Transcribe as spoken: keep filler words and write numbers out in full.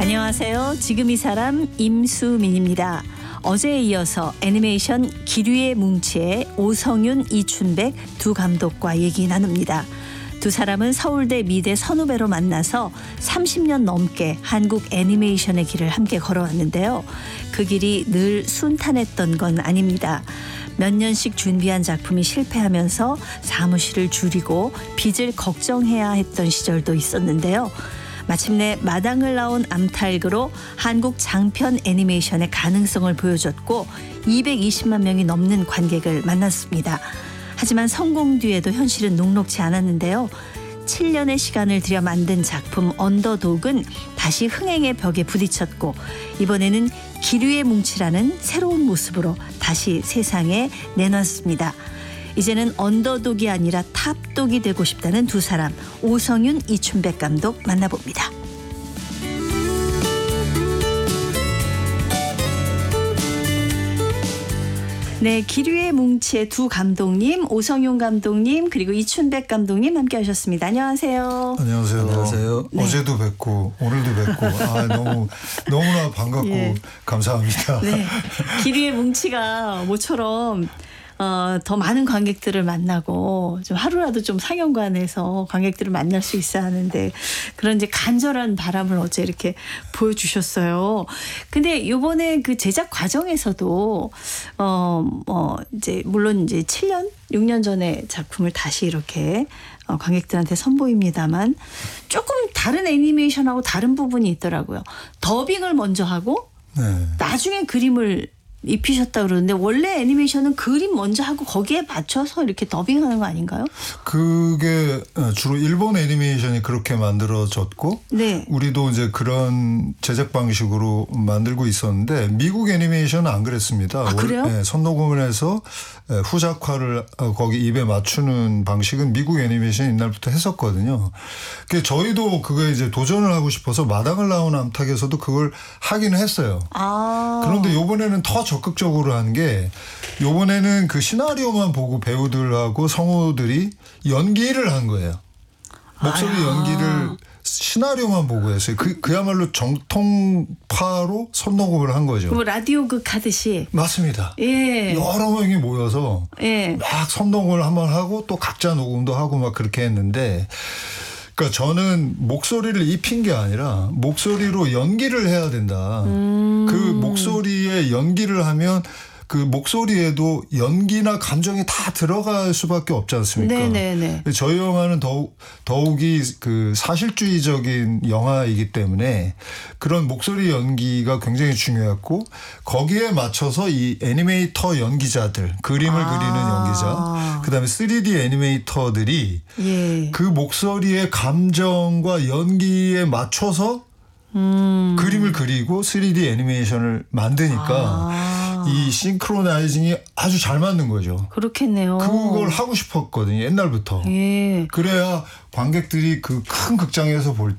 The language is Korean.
안녕하세요. 지금 이 사람 임수민입니다. 어제에 이어서 애니메이션 기류의 뭉치의 오성윤, 이춘백 두 감독과 얘기 나눕니다. 두 사람은 서울대 미대 선후배로 만나서 삼십 년 넘게 한국 애니메이션의 길을 함께 걸어왔는데요. 그 길이 늘 순탄했던 건 아닙니다. 몇 년씩 준비한 작품이 실패하면서 사무실을 줄이고 빚을 걱정해야 했던 시절도 있었는데요. 마침내 마당을 나온 암탈그로 한국 장편 애니메이션의 가능성을 보여줬고 이백이십만 명이 넘는 관객을 만났습니다. 하지만 성공 뒤에도 현실은 녹록지 않았는데요. 칠 년의 시간을 들여 만든 작품 언더독은 다시 흥행의 벽에 부딪혔고 이번에는 기류의 뭉치라는 새로운 모습으로 다시 세상에 내놨습니다. 이제는 언더독이 아니라 탑독이 되고 싶다는 두 사람, 오성윤, 이춘백 감독 만나봅니다. 네, 기류의 뭉치의 두 감독님, 오성윤 감독님 그리고 이춘백 감독님 함께 하셨습니다. 안녕하세요. 안녕하세요. 안녕하세요. 네. 어제도 뵙고 오늘도 뵙고 아, 너무 너무나 반갑고 예. 감사합니다. 네, 기류의 뭉치가 모처럼 어, 더 많은 관객들을 만나고 좀 하루라도 좀 상영관에서 관객들을 만날 수 있어야 하는데 그런 이제 간절한 바람을 어제 이렇게 보여주셨어요. 근데 이번에 그 제작 과정에서도 어, 뭐 이제 물론 이제 칠 년, 육 년 전에 작품을 다시 이렇게 어, 관객들한테 선보입니다만 조금 다른 애니메이션하고 다른 부분이 있더라고요. 더빙을 먼저 하고 네. 나중에 그림을 입히셨다 그러는데 원래 애니메이션은 그림 먼저 하고 거기에 맞춰서 이렇게 더빙하는 거 아닌가요? 그게 주로 일본 애니메이션이 그렇게 만들어졌고 네. 우리도 이제 그런 제작 방식으로 만들고 있었는데 미국 애니메이션은 안 그랬습니다. 아, 그래요? 네, 선녹음을 해서 후작화를 거기 입에 맞추는 방식은 미국 애니메이션이 옛날부터 했었거든요. 그 저희도 그거에 이제 도전을 하고 싶어서 마당을 나온 암탉에서도 그걸 하기는 했어요. 아. 그런데 이번에는 더 적극적으로 한 게 이번에는 그 시나리오만 보고 배우들하고 성우들이 연기를 한 거예요. 목소리 아야. 연기를 시나리오만 보고 했어요. 그, 그야말로 정통파로 선녹음을 한 거죠. 뭐 라디오극 하듯이. 맞습니다. 예. 여러 명이 모여서 예. 막 선녹음을 한번 하고 또 각자 녹음도 하고 막 그렇게 했는데 그러니까 저는 목소리를 입힌 게 아니라 목소리로 연기를 해야 된다. 음. 그 목소리에 연기를 하면 그 목소리에도 연기나 감정이 다 들어갈 수밖에 없지 않습니까? 네네네. 저희 영화는 더욱, 더욱이 그 사실주의적인 영화이기 때문에 그런 목소리 연기가 굉장히 중요했고 거기에 맞춰서 이 애니메이터 연기자들, 그림을 아. 그리는 연기자, 그다음에 쓰리디 애니메이터들이 예. 그 목소리의 감정과 연기에 맞춰서 음. 그림을 그리고 쓰리디 애니메이션을 만드니까 아. 이 싱크로나이징이 아주 잘 맞는 거죠. 그렇겠네요. 그걸 하고 싶었거든요. 옛날부터. 예. 그래야 관객들이 그 큰 극장에서 볼